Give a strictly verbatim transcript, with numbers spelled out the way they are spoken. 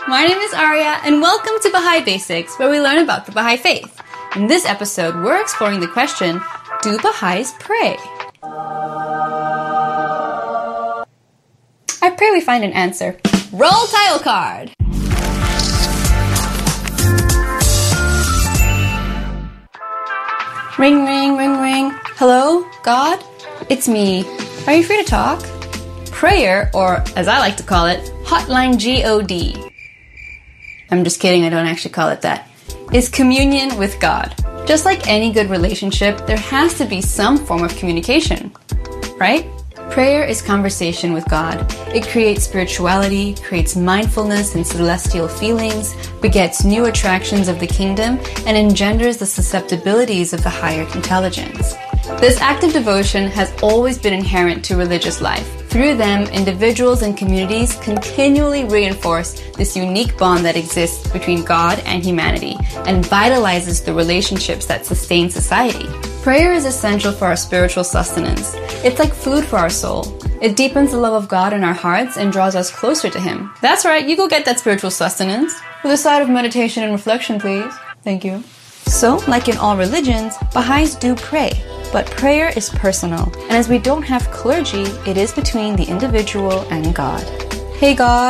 my name is Arya, and welcome to Baha'i Basics, where we learn about the Baha'i Faith. In this episode, we're exploring the question, do Baha'is pray? I pray we find an answer. Roll title card! Ring, ring, ring, ring. Hello, God? It's me. Are you free to talk? Prayer, or as I like to call it, Hotline G O D. I'm just kidding, I don't actually call it that. Is communion with God. Just like any good relationship, there has to be some form of communication, right? Prayer is conversation with God. It creates spirituality, creates mindfulness and celestial feelings, begets new attractions of the kingdom, and engenders the susceptibilities of the higher intelligence. This act of devotion has always been inherent to religious life. Through them, individuals and communities continually reinforce this unique bond that exists between God and humanity and vitalizes the relationships that sustain society. Prayer is essential for our spiritual sustenance. It's like food for our soul. It deepens the love of God in our hearts and draws us closer to Him. That's right, you go get that spiritual sustenance. With a side of meditation and reflection, please. Thank you. So, like in all religions, Baha'is do pray. But prayer is personal, and as we don't have clergy, it is between the individual and God. Hey God.